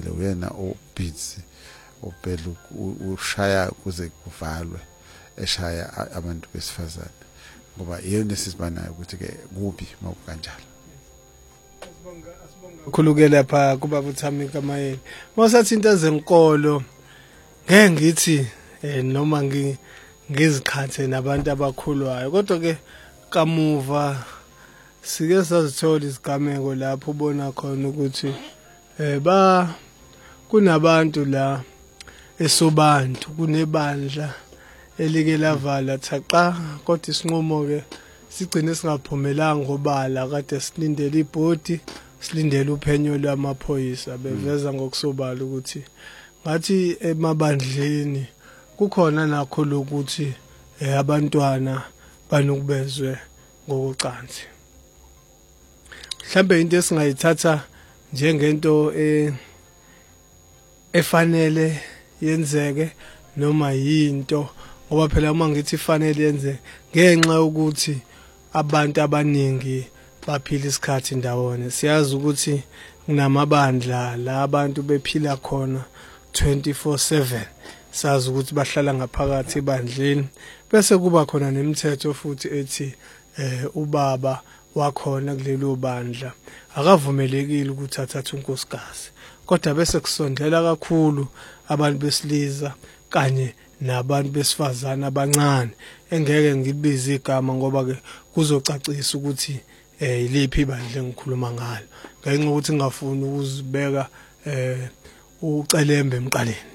vele uyena obhizi obhela ushaya kuze kuvalwe eshaya abantu besifazane ngoba yena sisibanayo ukuthi ke kubi makukanjalo. Khuluke lapha kuba Buthamika Mayeni mosathi into zenkolo ngeke ngithi noma ngizikhathe nabantu abakhulwayo kodwa ke kamuva sike sazithola isigameko lapho ubona khona ukuthi kunabantu la esobantu kunebandla elike lavala thaqa kodwa isinqumo ke sigcine singaphumelanga ngobala kade silindele ibhodi silindele uphenyo lwamaphoyisa beveza ngokusobala ukuthi ngathi emabandleni kukhona nakho lokuthi abantwana banukubezwe ngokucansi. Mhlambe into esingayithatha njengento efanele yenzeke noma yinto ngoba phela uma ngithi ifanele yenzeke ngenxa yokuthi abantu abaningi baphila isikhathi ndawonye. Siyazi ukuthi kunamabandla la abantu bephila khona 24/7 sazi ukuthi bahlala ngaphakathi ebandleni bese kuba khona nemithetho futhi ethi ubaba wakhona kulelo bandla akavumelekile ukuthi athathe unkosikazi kodwa bese kusondela kakhulu abantu besilisa kanye nabantu besifazana abancane engeke ngibize igama ngoba ke kuzocacisa ukuthi iliphi ibandla engikhuluma ngalo ngenxa ukuthi ngingafuni ukuzibeka ucelembe emqaleni.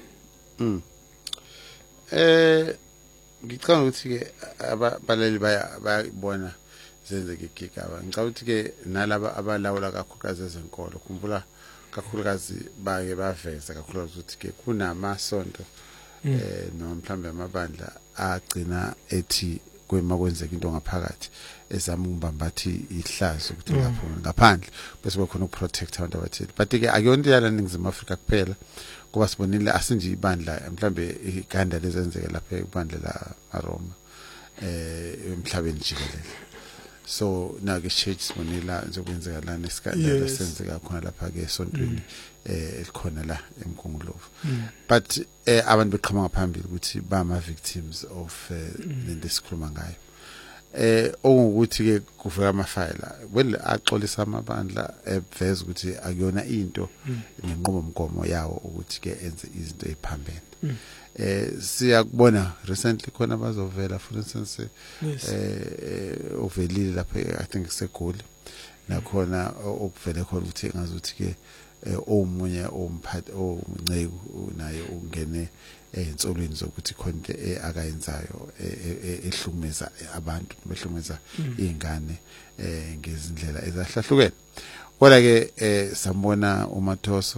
Ngicabanga ukuthi ke abalali bayabona zenzeke igigaba. Ngicabanga ukuthi ke nalaba abalawula kakhulukazi ezenkolo khumbula kakhulukazi bake baveza kakhulukazi ukuthi ke kunamasonto noma mhlambe amabandla agcina ethi kwema kwenzeka into ngaphakathi ezama ukubambathi ihlazo ukuthi ngaphandle bese bekhona ukuprotect abantu abathile. But ke akuyona yala ningizima Afrika kuphela kuba sibonile asinje ibandla mhlambe iganda lezenzeke lapha ibandla la Roma emhlabeni jikelele. So na ke church sibonila njengokwenzeka lana esikandla senzeka khona lapha ke esontweni elikhona la eMgungundlovu. But abantu beqhamuka phambili ukuthi bama victims of lento esikhuluma ngayo. Okuthi ke kuvela amafayila well axolisa amabandla eveza ukuthi akuyona into nenqobo mgomo yawo ukuthi ke enze izinto eziphambene. Siyakubona recently khona bazovela for instance uvelile lapha I think seGoli nakhona okuvele khona ukuthi ngazuthi ke omunye omphathi onceku naye ungene ensolweni zokuthi khona akayenzayo ehlumeza abantu behlumeza izingane ngezindlela ezahlahlukene. Kodwa ke sambona uMathoso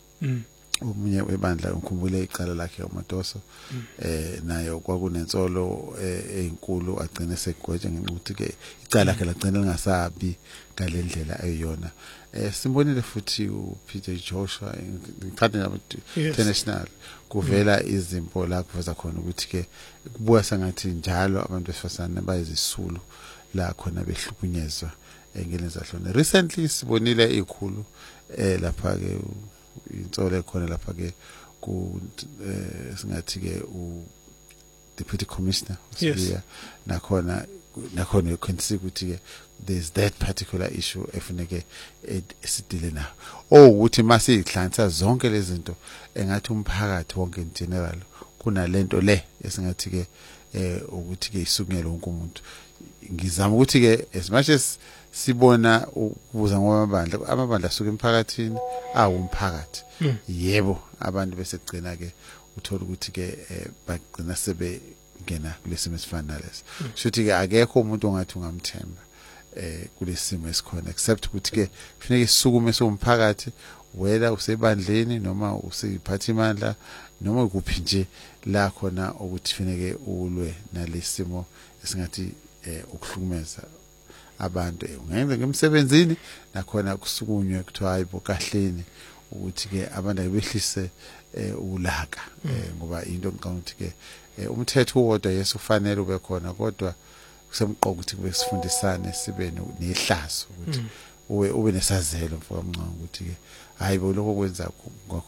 omunye webandla ukhumbule icala lakhe uMathoso naye kwakunensolo ezinkulu agcine segweje ngenxa ukuthi ke icala lakhe lagcina lingasabi ngalendlela eyona. Simbonile futhi uPeter Joshua ngikhathi nabantu international kuvela izimpo la kuveza khona ukuthi ke kubuya sengathi njalo abantu besifazane bayizisulu la khona behlukunyezwa ngelenzahlone. Recently sibonile ikhulu lapha ke insolo ekhona lapha ke ku singathi ke u deputy commissioner usiya nakhona ukhonisa ukuthi ke there's that particular issue efuneke esidile nayo ukuthi mase ihlanza zonke lezi zinto engathi umphakathi wonke in general kunalento le esingathi ke ukuthi ke isukungela wonke umuntu. Ngizama ukuthi ke as much as sibona ukubuza ngoba amabandla asuka emphakathini awumphakathi yebo abantu bese gcina ke uthola ukuthi ke bagcina sebe ngena kulesimo esifana nalesi. Shothi ke akekho umuntu ongathi ungamthemba kulesimo esikhona except ukuthi ke kufanele isukume somphakathi wena usebandleni noma usiphathi imandla noma kuphi nje la khona ukuthi kufanele ulwe nalesimo esingathi ukuhlukumeza abantu ungenza ngemsebenzini nakhona kusukunywe kuthiwa hayibo kahleni ukuthi ke abantu abehlise ulaka ngoba into ngicabanga ukuthi ke umthetho wodwa Yesu ufanele ube khona kodwa kusemqoka ukuthi kube sifundisane sibe nehlazo ukuthi ube nesazelo mfowethu ukuthi ke hayibo lokho kwenza